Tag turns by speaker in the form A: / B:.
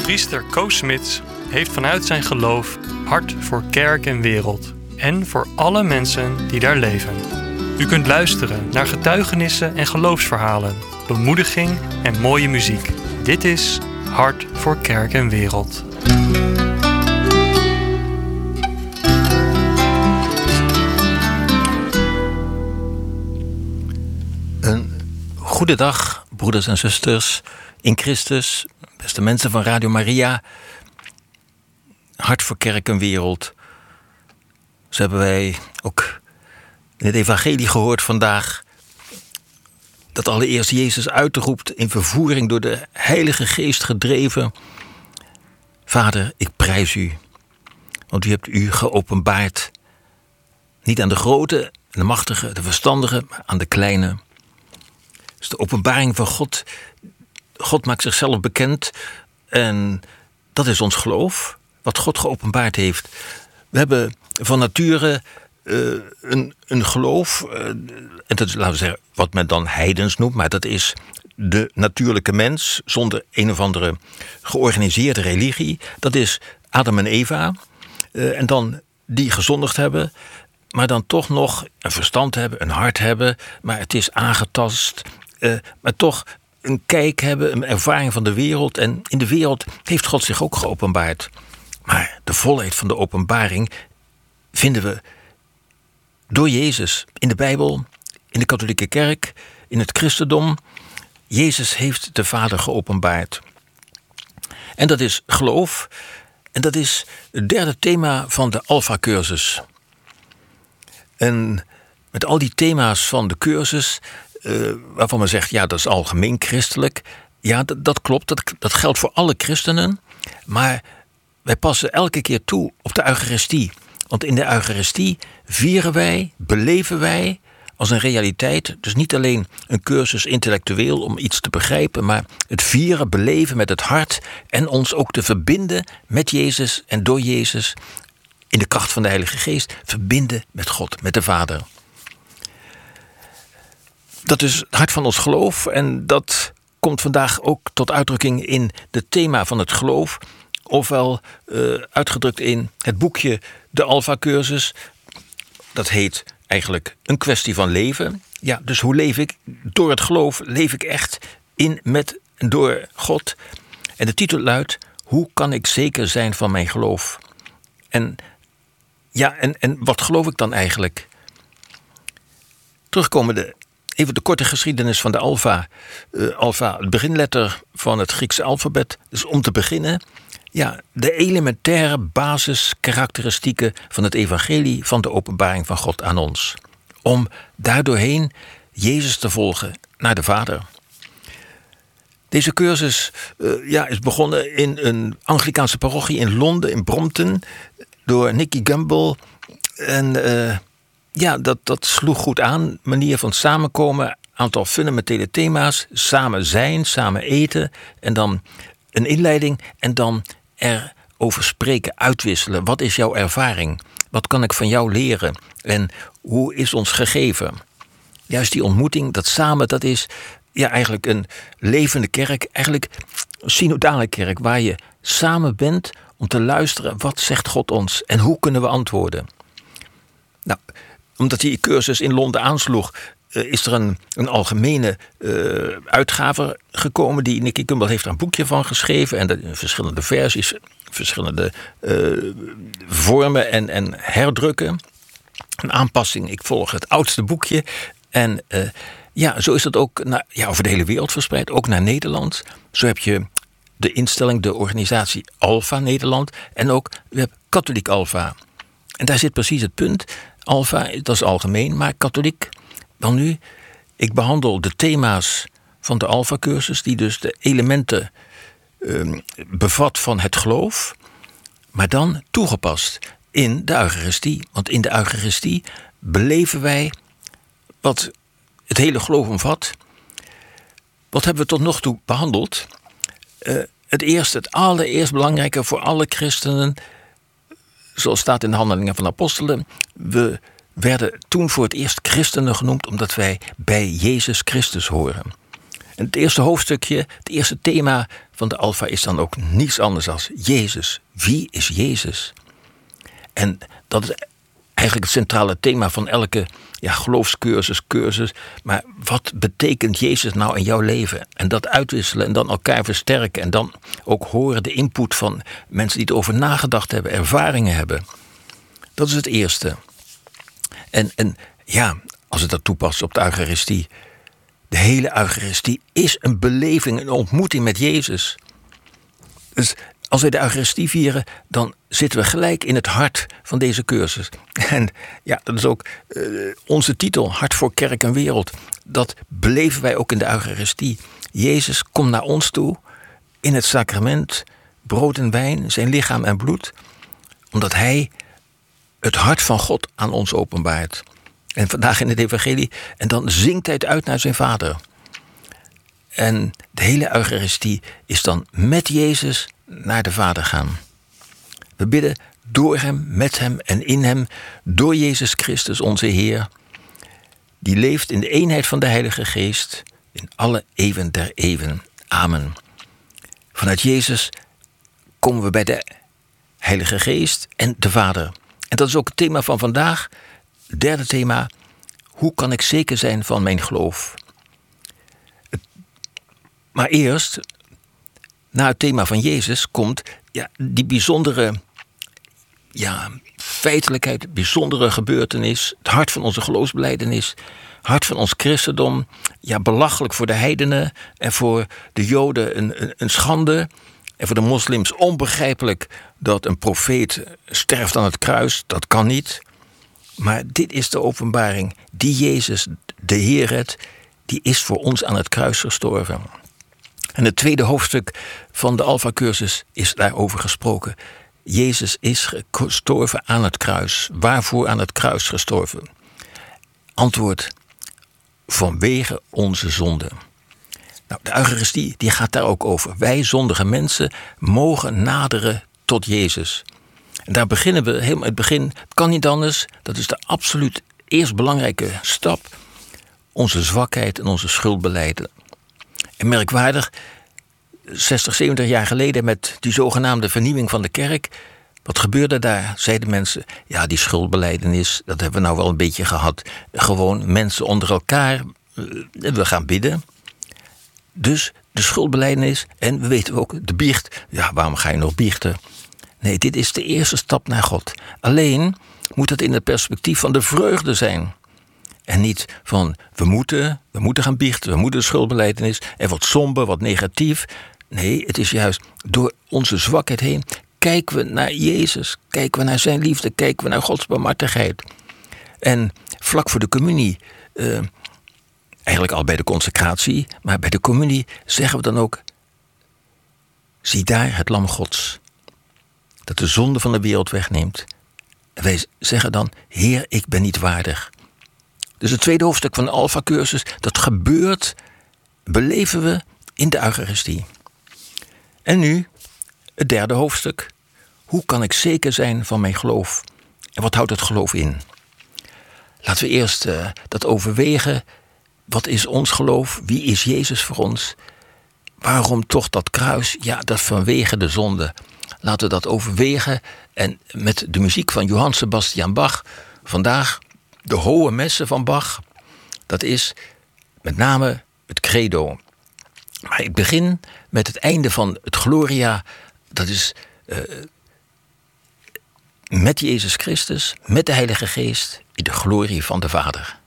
A: Priester Koos Smits heeft vanuit zijn geloof hart voor kerk en wereld en voor alle mensen die daar leven. U kunt luisteren naar getuigenissen en geloofsverhalen, bemoediging en mooie muziek. Dit is Hart voor kerk en wereld.
B: Een goede dag, broeders en zusters in Christus, beste mensen van Radio Maria. Hart voor kerk en wereld. Zo hebben wij ook in het evangelie gehoord vandaag dat allereerst Jezus uitroept in vervoering door de Heilige Geest gedreven: Vader, ik prijs u, want u hebt u geopenbaard. Niet aan de grote, de machtige, de verstandige, maar aan de kleine. Dus de openbaring van God. God maakt zichzelf bekend en dat is ons geloof, wat God geopenbaard heeft. We hebben van nature een geloof, en dat is, laten we zeggen, wat men dan heidens noemt, maar dat is de natuurlijke mens zonder een of andere georganiseerde religie. Dat is Adam en Eva, en dan die gezondigd hebben, maar dan toch nog een verstand hebben, een hart hebben, maar het is aangetast, maar toch een kijk hebben, een ervaring van de wereld. En in de wereld heeft God zich ook geopenbaard. Maar de volheid van de openbaring vinden we door Jezus. In de Bijbel, in de katholieke kerk, in het christendom. Jezus heeft de Vader geopenbaard. En dat is geloof. En dat is het derde thema van de Alpha-cursus. En met al die thema's van de cursus, waarvan men zegt, ja, dat is algemeen christelijk. Ja, dat klopt, dat geldt voor alle christenen. Maar wij passen elke keer toe op de Eucharistie. Want in de Eucharistie vieren wij, beleven wij als een realiteit. Dus niet alleen een cursus intellectueel om iets te begrijpen, maar het vieren, beleven met het hart en ons ook te verbinden met Jezus en door Jezus in de kracht van de Heilige Geest verbinden met God, met de Vader. Dat is het hart van ons geloof en dat komt vandaag ook tot uitdrukking in het thema van het geloof. Ofwel uitgedrukt in het boekje De Alpha-cursus. Dat heet eigenlijk Een kwestie van leven. Ja, dus hoe leef ik? Door het geloof leef ik echt in, met en door God. En de titel luidt: Hoe kan ik zeker zijn van mijn geloof? En wat geloof ik dan eigenlijk? Terugkomende, even de korte geschiedenis van de Alpha. Alpha, het beginletter van het Griekse alfabet. Dus om te beginnen, ja, de elementaire basiskarakteristieken van het evangelie van de openbaring van God aan ons. Om daardoorheen Jezus te volgen naar de Vader. Deze cursus is begonnen in een Anglicaanse parochie in Londen, in Brompton, door Nicky Gumbel. En dat sloeg goed aan. Manier van samenkomen, aantal fundamentele thema's, samen zijn, samen eten en dan een inleiding en dan erover spreken, uitwisselen. Wat is jouw ervaring? Wat kan ik van jou leren? En hoe is ons gegeven? Juist die ontmoeting, dat samen, dat is eigenlijk een levende kerk. Eigenlijk een synodale kerk waar je samen bent om te luisteren. Wat zegt God ons? En hoe kunnen we antwoorden? Nou, omdat die cursus in Londen aansloeg, is er een algemene uitgave gekomen. Die Nicky Gumbel heeft er een boekje van geschreven. En verschillende versies, verschillende vormen en herdrukken. Een aanpassing. Ik volg het oudste boekje. En zo is dat ook over de hele wereld verspreid. Ook naar Nederland. Zo heb je de instelling, de organisatie Alpha Nederland. En ook, we hebben Katholiek Alpha. En daar zit precies het punt. Alpha, dat is algemeen, maar katholiek. Dan nu, ik behandel de thema's van de Alpha-cursus, die dus de elementen bevat van het geloof, maar dan toegepast in de Eucharistie. Want in de Eucharistie beleven wij wat het hele geloof omvat. Wat hebben we tot nog toe behandeld? Het allereerst belangrijke voor alle christenen, zoals staat in de Handelingen van de Apostelen, we werden toen voor het eerst christenen genoemd omdat wij bij Jezus Christus horen. En het eerste hoofdstukje, het eerste thema van de Alfa is dan ook niets anders dan Jezus. Wie is Jezus? En dat is eigenlijk het centrale thema van elke geloofscursus. Maar wat betekent Jezus nou in jouw leven? En dat uitwisselen en dan elkaar versterken. En dan ook horen de input van mensen die erover nagedacht hebben, ervaringen hebben. Dat is het eerste. En als het dat toepast op de Eucharistie. De hele Eucharistie is een beleving, een ontmoeting met Jezus. Dus als wij de Eucharistie vieren, dan zitten we gelijk in het hart van deze cursus. En dat is ook onze titel, Hart voor Kerk en Wereld. Dat beleven wij ook in de Eucharistie. Jezus komt naar ons toe in het sacrament, brood en wijn, zijn lichaam en bloed. Omdat hij het hart van God aan ons openbaart. En vandaag in het evangelie, en dan zingt hij het uit naar zijn Vader. En de hele Eucharistie is dan met Jezus naar de Vader gaan. We bidden door hem, met hem en in hem, door Jezus Christus onze Heer, die leeft in de eenheid van de Heilige Geest, in alle eeuwen der eeuwen. Amen. Vanuit Jezus komen we bij de Heilige Geest en de Vader. En dat is ook het thema van vandaag. Het derde thema, hoe kan ik zeker zijn van mijn geloof? Maar eerst, na het thema van Jezus, komt die bijzondere feitelijkheid, bijzondere gebeurtenis, het hart van onze geloofsbelijdenis, het hart van ons christendom, belachelijk voor de heidenen en voor de Joden een schande, en voor de moslims onbegrijpelijk dat een profeet sterft aan het kruis, dat kan niet. Maar dit is de openbaring, die Jezus, de Heer redt, die is voor ons aan het kruis gestorven. En het tweede hoofdstuk van de Alpha-cursus is daarover gesproken. Jezus is gestorven aan het kruis. Waarvoor aan het kruis gestorven? Antwoord, vanwege onze zonden. Nou, de Eucharistie die gaat daar ook over. Wij zondige mensen mogen naderen tot Jezus. En daar beginnen we helemaal in het begin. Het kan niet anders. Dat is de absoluut eerst belangrijke stap. Onze zwakheid en onze schuld belijden. En merkwaardig, 60, 70 jaar geleden met die zogenaamde vernieuwing van de kerk. Wat gebeurde daar? Zeiden mensen, die schuldbelijdenis, dat hebben we nou wel een beetje gehad. Gewoon mensen onder elkaar, we gaan bidden. Dus de schuldbelijdenis, en we weten ook de biecht. Waarom ga je nog biechten? Nee, dit is de eerste stap naar God. Alleen moet het in het perspectief van de vreugde zijn. En niet van, we moeten gaan biechten, we moeten de schuldbelijdenis. En wat somber, wat negatief. Nee, het is juist door onze zwakheid heen. Kijken we naar Jezus, kijken we naar zijn liefde, kijken we naar Gods barmhartigheid. En vlak voor de communie, eigenlijk al bij de consecratie, maar bij de communie zeggen we dan ook, zie daar het lam Gods, dat de zonde van de wereld wegneemt. En wij zeggen dan, Heer, ik ben niet waardig. Dus het tweede hoofdstuk van de Alpha-cursus, dat gebeurt, beleven we in de Eucharistie. En nu, het derde hoofdstuk. Hoe kan ik zeker zijn van mijn geloof? En wat houdt het geloof in? Laten we eerst dat overwegen. Wat is ons geloof? Wie is Jezus voor ons? Waarom toch dat kruis? Dat vanwege de zonde. Laten we dat overwegen. En met de muziek van Johann Sebastian Bach, vandaag de Hohe Messe van Bach, dat is met name het credo. Maar ik begin met het einde van het Gloria, dat is met Jezus Christus, met de Heilige Geest, in de glorie van de Vader.